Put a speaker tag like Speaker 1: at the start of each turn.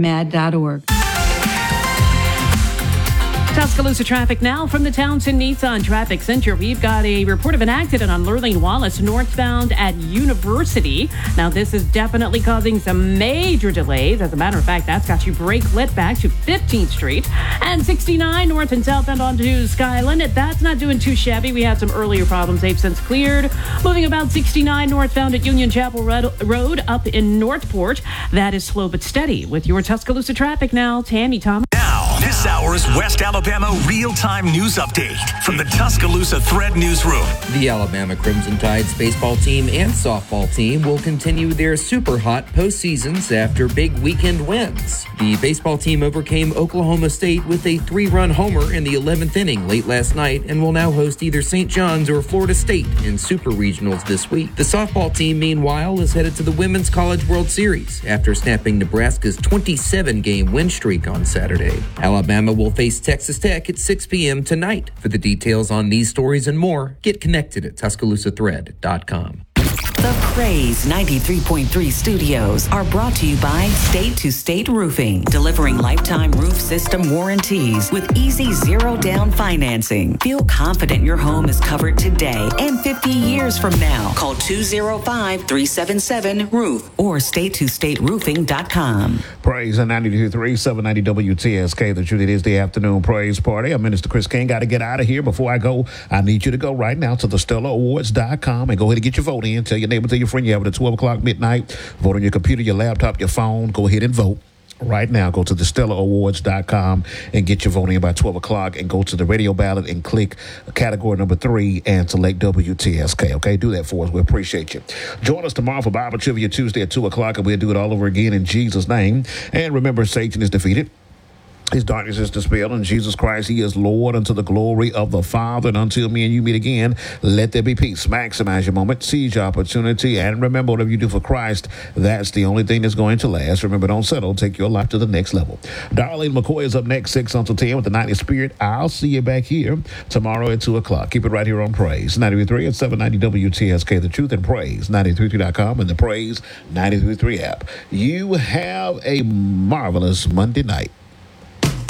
Speaker 1: mad.org.
Speaker 2: Tuscaloosa traffic now from the Townsend Nissan Traffic Center. We've got a report of an accident on Lurleen Wallace northbound at University. Now, this is definitely causing some major delays. As a matter of fact, that's got you brake lit back to 15th Street. And 69 north and southbound onto Skyland. That's not doing too shabby. We had some earlier problems. They've since cleared. Moving about 69 northbound at Union Chapel Road up in Northport. That is slow but steady. With your Tuscaloosa traffic now, Tammy Thomas.
Speaker 3: Now, this hour's West Alabama real-time news update from the Tuscaloosa Thread Newsroom.
Speaker 4: The Alabama Crimson Tide's baseball team and softball team will continue their super hot postseasons after big weekend wins. The baseball team overcame Oklahoma State with a 3-run homer in the 11th inning late last night and will now host either St. John's or Florida State in super regionals this week. The softball team, meanwhile, is headed to the Women's College World Series after snapping Nebraska's 27-game win streak on Saturday. Alabama will face Texas Tech at 6 p.m. tonight. For the details on these stories and more, get connected at TuscaloosaThread.com.
Speaker 5: The Praise 93.3 studios are brought to you by State to State Roofing, delivering lifetime roof system warranties with easy zero-down financing. Feel confident your home is covered today and 50 years from now. Call 205-377-ROOF or StatetoStateRoofing.com.
Speaker 6: Praise on 92.3, 790 WTSK. The truth, it is the afternoon praise party. I'm Minister Chris King. Got to get out of here. Before I go, I need you to go right now to thestellarawards.com and go ahead and get your vote in. Tell your neighbor, tell your friend you have it at 12 o'clock midnight. Vote on your computer, your laptop, your phone. Go ahead and vote. Right now, go to thestellarawards.com and get your vote in by 12 o'clock and go to the radio ballot and click category number 3 and select WTSK. Okay, do that for us. We appreciate you. Join us tomorrow for Bible Trivia Tuesday at 2 o'clock, and we'll do it all over again in Jesus' name. And remember, Satan is defeated. His darkness is dispelled, and Jesus Christ, he is Lord unto the glory of the Father. And until me and you meet again, let there be peace. Maximize your moment, seize your opportunity, and remember, whatever you do for Christ, that's the only thing that's going to last. Remember, don't settle. Take your life to the next level. Darlene McCoy is up next, 6 until 10 with the 90 Spirit. I'll see you back here tomorrow at 2 o'clock. Keep it right here on Praise 93.3 at 790 WTSK. The Truth and Praise 93.3.com and the Praise 93.3 app. You have a marvelous Monday night.